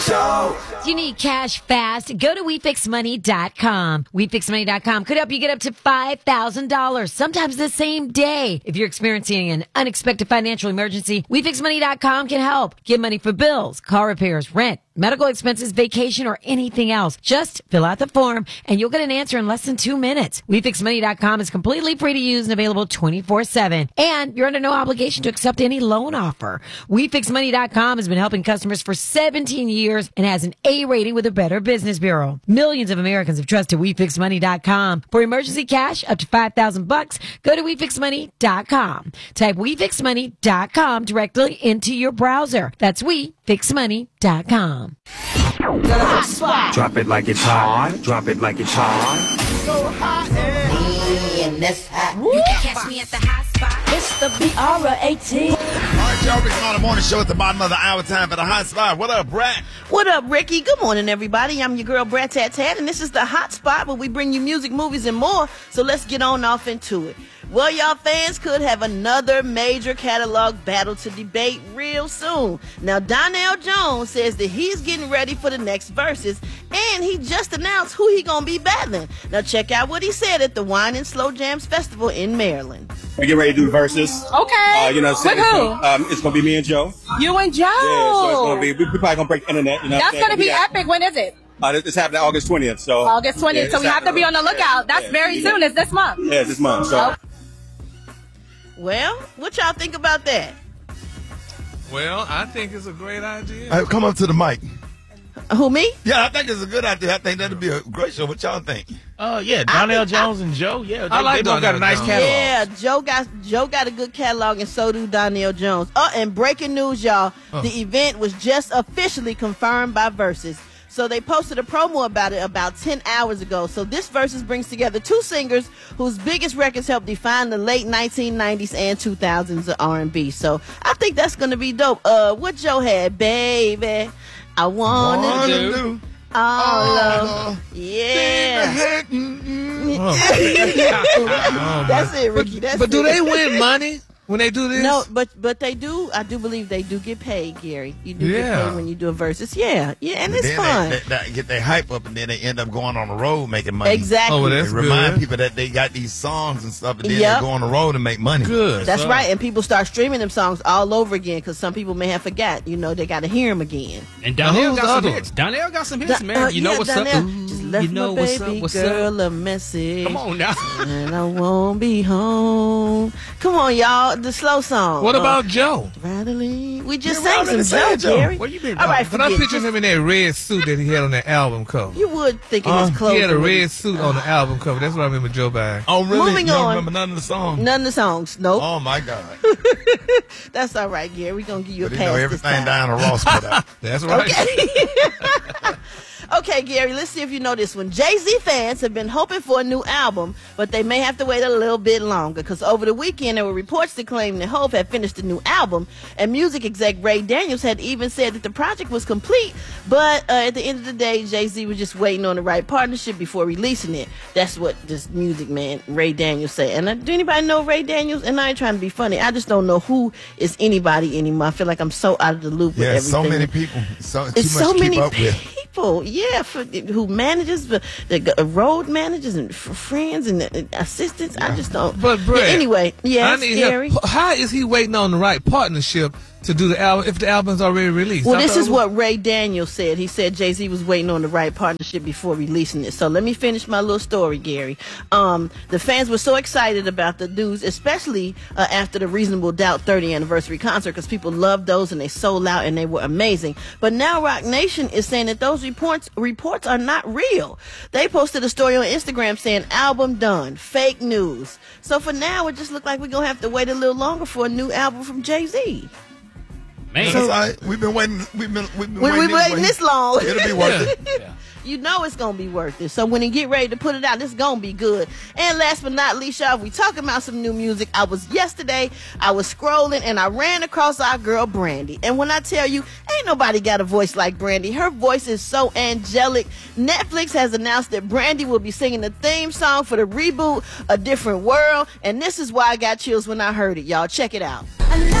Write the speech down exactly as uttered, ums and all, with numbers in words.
Show. Do you need cash fast? Go to we fix money dot com. we fix money dot com could help you get up to five thousand dollars, sometimes the same day. If you're experiencing an unexpected financial emergency, we fix money dot com can help. Get money for bills, car repairs, rent, medical expenses, vacation, or anything else. Just fill out the form and you'll get an answer in less than two minutes. we fix money dot com is completely free to use and available twenty-four seven. And you're under no obligation to accept any loan offer. we fix money dot com has been helping customers for seventeen years and has an A rating with the Better Business Bureau. Millions of Americans have trusted we fix money dot com. For emergency cash up to five thousand bucks, go to we fix money dot com. Type we fix money dot com directly into your browser. That's we fix money dot com. Hot spot. Drop it like it's hot. Drop it like it's hot. So hot. Me and this hot. You can catch me at the hot spot. It's the B R A T. All right, y'all, Rick on the morning show at the bottom of the hour. Time for the hot spot. What up, Brat? What up, Ricky? Good morning, everybody. I'm your girl, Brat Tat Tat, and this is the hot spot where we bring you music, movies, and more. So let's get on off into it. Well, y'all fans could have another major catalog battle to debate real soon. Now, Donnell Jones says that he's getting ready for the next verses, and he just announced who he gonna be battling. Now, check out what he said at the Wine and Slow Jams Festival in Maryland. We get ready to do the verses. Okay. Uh, you know, With who? Um, it's gonna be me and Joe. You and Joe. Yeah, so it's gonna be. We, we probably gonna break the internet. You know, That's gonna be yeah. epic. When is it? Uh, it's happening August twentieth. So August twentieth. Yeah, so we it's have to be on the lookout. That's yeah, very yeah. soon. It's this month. Yeah, it's this month. So. Oh. Well, what y'all think about that? Well, I think it's a great idea. Hey, come up to the mic. Who, me? Yeah, I think it's a good idea. I think that'd be a great show. What y'all think? Oh, uh, yeah, Donnell Jones and Joe. Yeah, they, I like they both got a Donnell nice Jones. catalog. Yeah, Joe got Joe got a good catalog, and so do Donnell Jones. Oh, and breaking news, y'all. Oh. The event was just officially confirmed by Versus. So they posted a promo about it about ten hours ago. So this Versus brings together two singers whose biggest records helped define the late nineteen nineties and two thousands of R and B. So I think that's going to be dope. Uh, what Joe had, baby, I wanna, Wanna do, do all all of, yeah. Oh, That's it, Ricky. That's but do it. they win money when they do this? No, but but they do. I do believe they do get paid, Gary. You do Yeah. get paid when you do a versus. Yeah, yeah, and it's then fun. They, they, they get their hype up, and then they end up going on the road making money. Exactly. Oh, well, They that's remind good. people that they got these songs and stuff, and then Yep. they go on the road and make money. Good. That's So- right, and people start streaming them songs all over again because some people may have forgot. You know, they got to hear them again. And Now, Donnell who's got the some other hits. Donnell got some hits, Da- man. uh, you know yeah, what's Donnell. up? Just Ooh, left you know my what's baby up? What's girl up? a message. Come on now. And I won't be home. Come on, y'all. The slow song. What Uh, about Joe? Rattling? We just Yeah, we sang already some said Joe, Joe. Gary. Where you been? All right, But I forget. picture Just- him in that red suit that he had on that album cover. You would think it was Uh, close. He had a to what- red suit on the album cover. That's what I remember Joe buying. Oh, really? Moving you don't on. remember none of the songs? None of the songs. Nope. Oh, my God. That's all right, Gary. We're going to give you But a you pass know this everything time. down to Ross put out. That's right. Okay. Okay, Gary, let's see if you know this one. Jay-Z fans have been hoping for a new album, but they may have to wait a little bit longer because over the weekend there were reports that claimed that Hope had finished a new album, and music exec Ray Daniels had even said that the project was complete, but uh, at the end of the day, Jay-Z was just waiting on the right partnership before releasing it. That's what this music man, Ray Daniels, said. And uh, do anybody know Ray Daniels? And I ain't trying to be funny. I just don't know who is anybody anymore. I feel like I'm so out of the loop with Yeah, everything. so many people. So, too It's much so to keep many up with. people, yeah, for, who manages the, the uh, road managers and f- friends and uh, assistants. I just don't. But Brad, Yeah, anyway, I yeah, need Gary. help. How is he waiting on the right partnership to do the album if the album's already released? Well, I this thought is it was- what Ray Daniels said. He said Jay-Z was waiting on the right partnership before releasing it. So let me finish my little story, Gary. Um, the fans were so excited about the news, especially uh, after the Reasonable Doubt thirtieth anniversary concert, because people loved those and they sold out and they were amazing. But now Rock Nation is saying that those reports reports are not real. They posted a story on Instagram saying album done, fake news. So for now, it just looked like we're gonna have to wait a little longer for a new album from Jay-Z. Man. That's all right. We've been waiting. We've been. We've been We, we waiting, waiting way. this long. It'll be worth it. Yeah. You know it's gonna be worth it. So when he get ready to put it out, it's gonna be good. And last but not least, y'all, we talking about some new music. I was yesterday, I was scrolling and I ran across our girl Brandy. And when I tell you, ain't nobody got a voice like Brandy. Her voice is so angelic. Netflix has announced that Brandy will be singing the theme song for the reboot A Different World. And this is why I got chills when I heard it, y'all. Check it out.